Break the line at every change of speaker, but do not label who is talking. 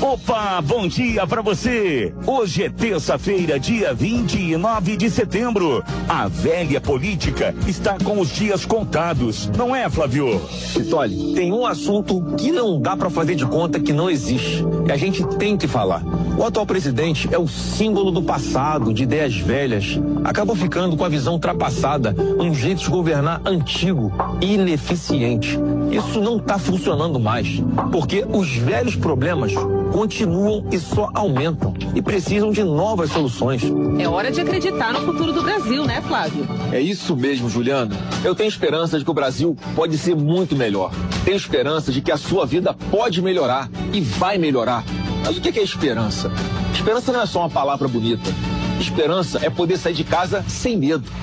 Opa, bom dia pra você! Hoje é terça-feira, dia 29 de setembro. A velha política está com os dias contados, não é, Flávio?
Pitoli, tem um assunto que não dá pra fazer de conta que não existe. E a gente tem que falar. O atual presidente é o símbolo do passado, de ideias velhas. Acabou ficando com a visão ultrapassada, um jeito de governar antigo e ineficiente. Isso não tá funcionando mais, porque os velhos problemas continuam e só aumentam e precisam de novas soluções.
É hora de acreditar no futuro do Brasil, né, Flávio?
É isso mesmo, Juliana. Eu tenho esperança de que o Brasil pode ser muito melhor. Tenho esperança de que a sua vida pode melhorar e vai melhorar. Mas o que é esperança? Esperança não é só uma palavra bonita. Esperança é poder sair de casa sem medo.